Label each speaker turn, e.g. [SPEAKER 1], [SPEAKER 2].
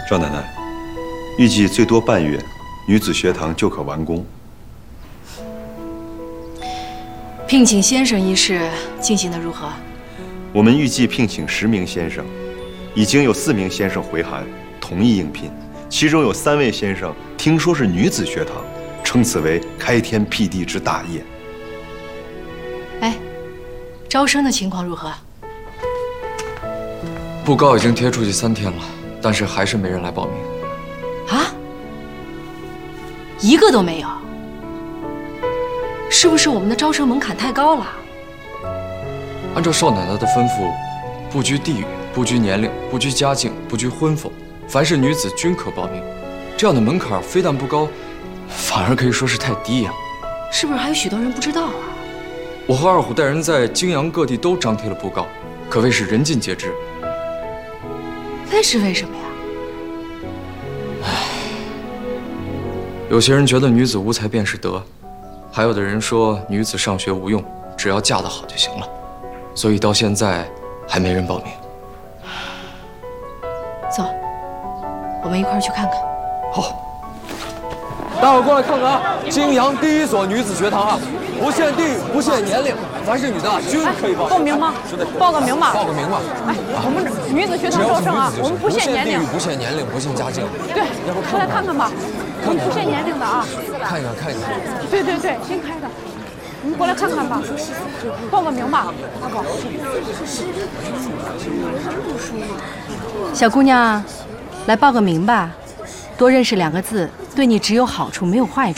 [SPEAKER 1] 赵奶奶，预计最多半月，女子学堂就可完工。
[SPEAKER 2] 聘请先生一事进行得如何？
[SPEAKER 1] 我们预计聘请10名先生，已经有4名先生回函同意应聘，其中有3位先生听说是女子学堂，称此为开天辟地之大业。
[SPEAKER 2] 哎，招生的情况如何？
[SPEAKER 3] 布告已经贴出去3天了，但是还是没人来报名。
[SPEAKER 2] 啊？一个都没有？是不是我们的招生门槛太高了？
[SPEAKER 3] 按照少奶奶的吩咐，不拘地域，不拘年龄，不拘家境，不拘婚否，凡是女子均可报名。这样的门槛非但不高，反而可以说是太低呀。
[SPEAKER 2] 是不是还有许多人不知道啊？
[SPEAKER 3] 我和二虎带人在京阳各地都张贴了布告，可谓是人尽皆知。
[SPEAKER 2] 那是为什么呀？
[SPEAKER 3] 有些人觉得女子无才便是德，还有的人说女子上学无用，只要嫁得好就行了，所以到现在还没人报名。
[SPEAKER 2] 走，我们一块儿去看看。
[SPEAKER 3] 好。大伙过来看看啊！京阳第1所女子学堂啊，不限地域，不限年龄，凡是女的均可以报。
[SPEAKER 4] 报名吗？报个名吧。
[SPEAKER 3] 报个名吧。
[SPEAKER 4] 哎，我们这女子学堂招生啊，我们不限年龄，
[SPEAKER 3] 不限年龄，不限家境。
[SPEAKER 4] 对，过来看看吧。我们不限年龄的啊。
[SPEAKER 3] 看一看，看一看。
[SPEAKER 4] 对对对，新开的。我们过来看看吧。报个名吧，大宝。
[SPEAKER 2] 小姑娘，来报个名吧。多认识2个字，对你只有好处没有坏处。